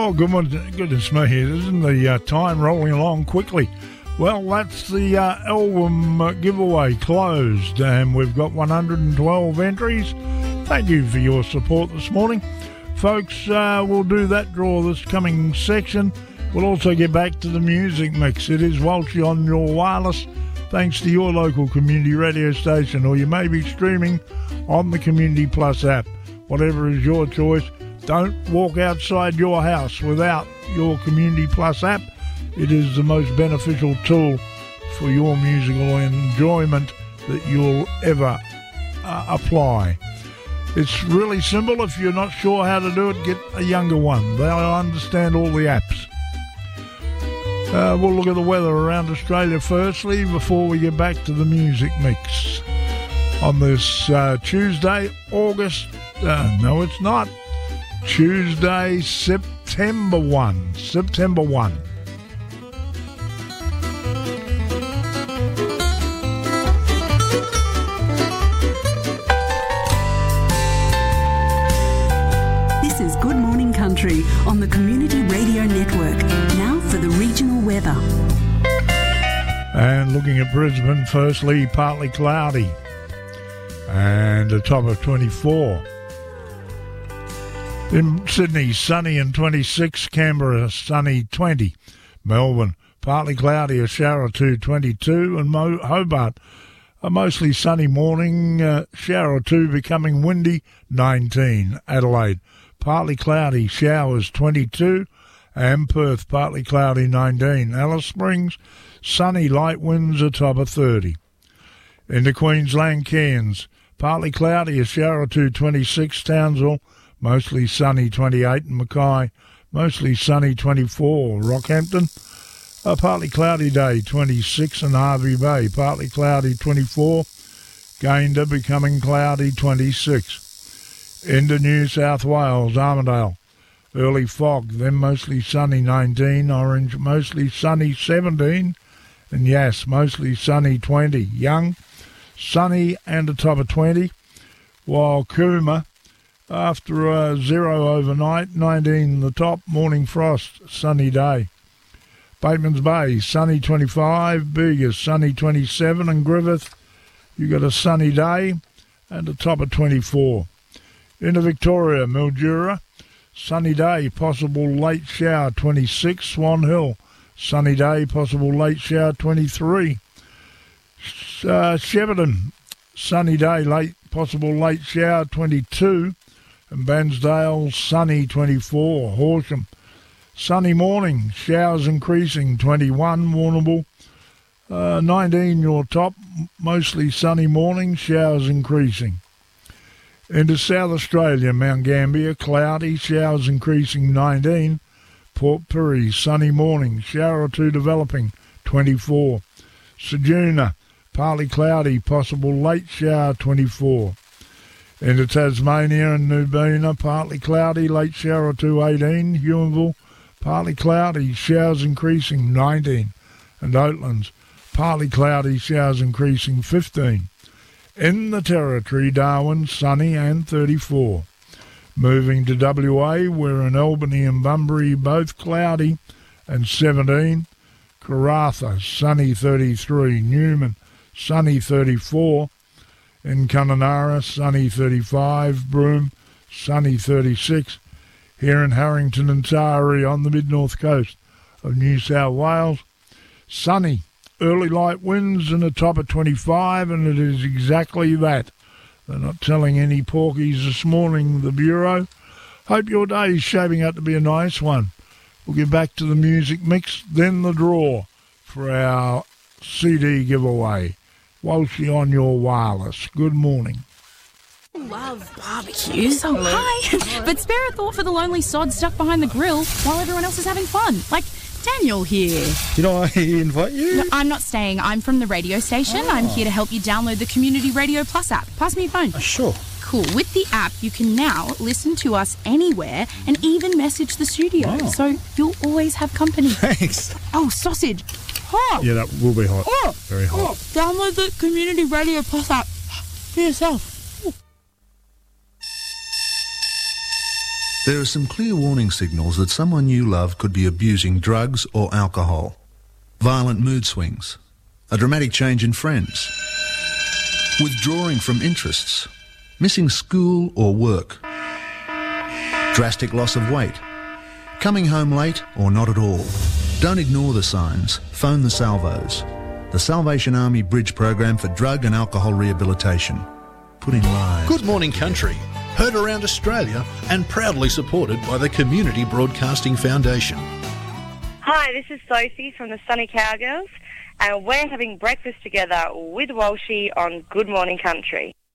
Oh, goodness me, isn't the time rolling along quickly? Well, that's the album giveaway closed, and we've got 112 entries. Thank you for your support this morning. Folks, we'll do that draw this coming section. We'll also get back to the music mix. It is Walshy on your wireless, thanks to your local community radio station, or you may be streaming on the Community Plus app. Whatever is your choice, don't walk outside your house without your Community Plus app. It is the most beneficial tool for your musical enjoyment that you'll ever apply. It's really simple. If you're not sure how to do it, get a younger one. They'll understand all the apps. We'll look at the weather around Australia firstly before we get back to the music mix. On this Tuesday, no it's not, Tuesday, September 1. September 1. This is Good Morning Country on the Community Radio Network. Now for the regional weather. And looking at Brisbane, firstly, partly cloudy and a top of 24. In Sydney, sunny and 26. Canberra, sunny 20. Melbourne, partly cloudy, a shower or two, 22. And Hobart, a mostly sunny morning, shower or two becoming windy, 19. Adelaide, partly cloudy, showers, 22. And Perth, partly cloudy, 19. Alice Springs, sunny, light winds, a top of 30. Into Queensland, Cairns, partly cloudy, a shower or two, 26. Townsville, mostly sunny, 28. And Mackay, mostly sunny, 24. Rockhampton, a partly cloudy day, 26. And Hervey Bay, partly cloudy, 24. Gayndah becoming cloudy, 26. Into New South Wales, Armidale, early fog, then mostly sunny, 19. Orange, mostly sunny, 17. And Yass, mostly sunny, 20. Young, sunny and a top of 20. While Cooma, after a 0 overnight, 19 the top, morning frost, sunny day. Bateman's Bay, sunny 25. Bega, sunny 27. And Griffith, you got a sunny day and a top of 24. Into Victoria, Mildura, sunny day, possible late shower, 26. Swan Hill, sunny day, possible late shower, 23. Shepparton, sunny day, possible late shower, 22. And Bansdale, sunny, 24. Horsham, sunny morning, showers increasing, 21. Warrnambool, 19 your top, mostly sunny morning, showers increasing. Into South Australia, Mount Gambier, cloudy, showers increasing, 19. Port Pirie, sunny morning, shower or two developing, 24. Ceduna, partly cloudy, possible late shower, 24. Into Tasmania and Nubina, partly cloudy, late shower or two, 18. Huonville, partly cloudy, showers increasing, 19. And Oatlands, partly cloudy, showers increasing, 15. In the Territory, Darwin, sunny and 34. Moving to WA, we're in Albany and Bunbury, both cloudy and 17. Karratha, sunny 33. Newman, sunny 34. In Kununurra, sunny 35. Broome, sunny 36. Here in Harrington and Taree on the mid-north coast of New South Wales, sunny. Early light winds and a top of 25, and it is exactly that. They're not telling any porkies this morning, the Bureau. Hope your day is shaping up to be a nice one. We'll get back to the music mix, then the draw for our CD giveaway. Walshy on your wireless. Good morning. Love barbecues. Oh, hi. But spare a thought for the lonely sod stuck behind the grill while everyone else is having fun. Like Daniel here. Did I invite you? No, I'm not staying. I'm from the radio station. I'm here to help you download the Community Radio Plus app. Pass me your phone. Sure. Cool. With the app, you can now listen to us anywhere and even message the studio. Oh. So you'll always have company. Thanks. Oh, sausage. Hot. Yeah, that will be hot. Oh. Very hot. Oh. Download the Community Radio Plus app for yourself. There are some clear warning signals that someone you love could be abusing drugs or alcohol. Violent mood swings, a dramatic change in friends, withdrawing from interests, missing school or work, drastic loss of weight, coming home late or not at all. Don't ignore the signs. Phone the Salvos, the Salvation Army Bridge Program for Drug and Alcohol Rehabilitation. Putting lives... Good Morning Country, heard around Australia and proudly supported by the Community Broadcasting Foundation. Hi, this is Sophie from the Sunny Cowgirls, and we're having breakfast together with Walshy on Good Morning Country.